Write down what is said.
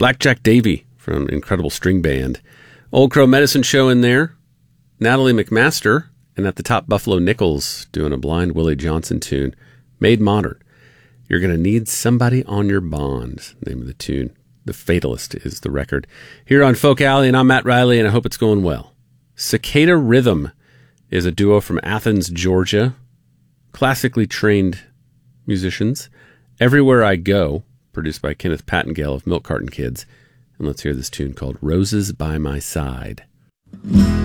Blackjack Davy from Incredible String Band. Old Crow Medicine Show in there. Natalie McMaster. And at the top, Buffalo Nichols doing a Blind Willie Johnson tune. Made Modern. You're Gonna Need Somebody on Your Bond. Name of the tune. The Fatalist is the record. Here on Folk Alley, and I'm Matt Riley, and I hope it's going well. Cicada Rhythm is a duo from Athens, Georgia. Classically trained musicians. Everywhere I Go, produced by Kenneth Pattengale of Milk Carton Kids. And let's hear this tune called Roses by My Side.